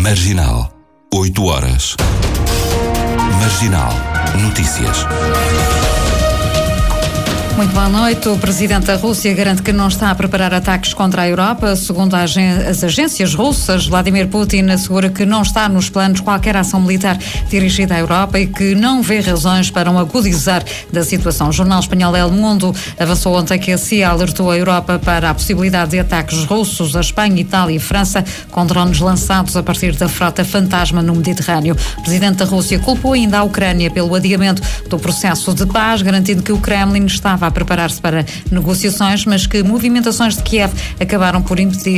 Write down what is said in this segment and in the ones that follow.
Marginal, 8 horas. Marginal Notícias. Muito boa noite. O presidente da Rússia garante que não está a preparar ataques contra a Europa. Segundo as agências russas, Vladimir Putin assegura que não está nos planos qualquer ação militar dirigida à Europa e que não vê razões para agudizar da situação. O jornal espanhol El Mundo avançou ontem que a CIA alertou a Europa para a possibilidade de ataques russos a Espanha, Itália e França com drones lançados a partir da frota fantasma no Mediterrâneo. O presidente da Rússia culpou ainda a Ucrânia pelo adiamento do processo de paz, garantindo que o Kremlin estava a preparar-se para negociações, mas que movimentações de Kiev acabaram por impedir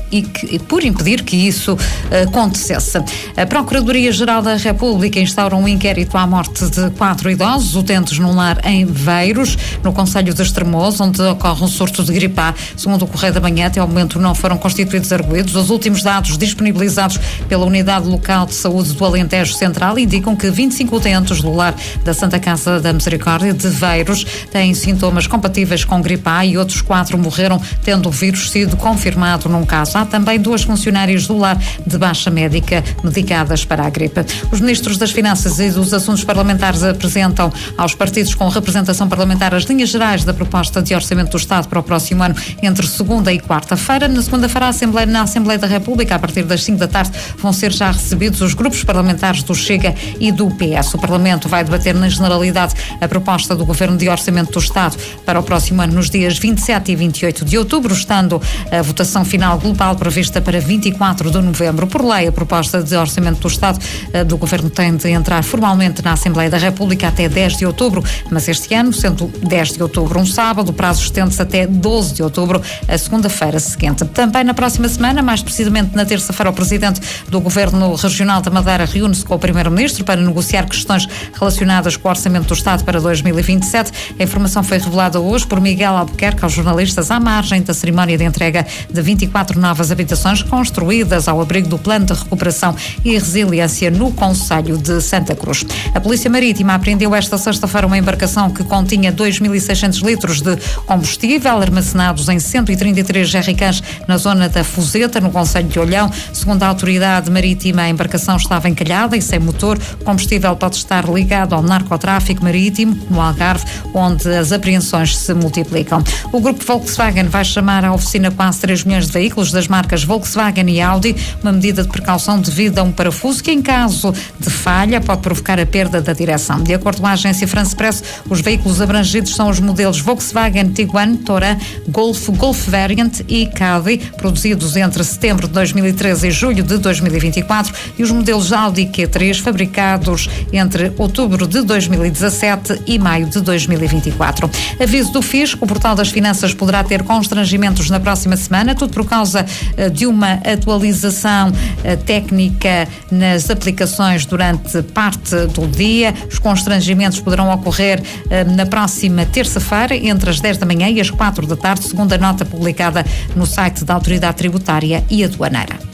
que isso acontecesse. A Procuradoria-Geral da República instaura um inquérito à morte de 4 idosos utentes num lar em Veiros, no concelho de Estremoz, onde ocorre um surto de gripe A. Segundo o Correio da Manhã, até ao momento não foram constituídos arguidos. Os últimos dados disponibilizados pela Unidade Local de Saúde do Alentejo Central indicam que 25 utentes do lar da Santa Casa da Misericórdia de Veiros têm sintomas compatíveis com gripe A e outros 4 morreram, tendo o vírus sido confirmado num caso. Há também 2 funcionários do lar de baixa médica medicadas para a gripe. Os ministros das Finanças e dos Assuntos Parlamentares apresentam aos partidos com representação parlamentar as linhas gerais da proposta de orçamento do Estado para o próximo ano entre segunda e quarta-feira. Na segunda-feira, na Assembleia da República, a partir das 5 da tarde, vão ser já recebidos os grupos parlamentares do Chega e do PS. O Parlamento vai debater na generalidade a proposta do Governo de Orçamento do Estado para o próximo ano nos dias 27 e 28 de outubro, estando a votação final global prevista para 24 de novembro. Por lei, a proposta de orçamento do Estado do Governo tem de entrar formalmente na Assembleia da República até 10 de outubro, mas este ano, sendo 10 de outubro um sábado, o prazo estende-se até 12 de outubro, a segunda-feira seguinte. Também na próxima semana, mais precisamente na terça-feira, o Presidente do Governo Regional da Madeira reúne-se com o Primeiro-Ministro para negociar questões relacionadas com o Orçamento do Estado para 2027. A informação foi revelada hoje por Miguel Albuquerque aos jornalistas à margem da cerimónia de entrega de 24 novas habitações construídas ao abrigo do Plano de Recuperação e Resiliência no concelho de Santa Cruz. A Polícia Marítima apreendeu esta sexta-feira uma embarcação que continha 2.600 litros de combustível armazenados em 133 jerrycans na zona da Fuzeta, no concelho de Olhão. Segundo a autoridade marítima, a embarcação estava encalhada e sem motor. O combustível pode estar ligado ao narcotráfico marítimo no Algarve, onde as apreensões se multiplicam. O grupo Volkswagen vai chamar à oficina quase 3 milhões de veículos das marcas Volkswagen e Audi, uma medida de precaução devido a um parafuso que, em caso de falha, pode provocar a perda da direção. De acordo com a agência France Press, os veículos abrangidos são os modelos Volkswagen Tiguan, Touran, Golf Variant e Caddy, produzidos entre setembro de 2013 e julho de 2024, e os modelos Audi Q3, fabricados entre outubro de 2017 e maio de 2024. Aviso do Fisco: o Portal das Finanças poderá ter constrangimentos na próxima semana, tudo por causa de uma atualização técnica nas aplicações durante parte do dia. Os constrangimentos poderão ocorrer na próxima terça-feira, entre as 10 da manhã e as 4 da tarde, segundo a nota publicada no site da Autoridade Tributária e Aduaneira.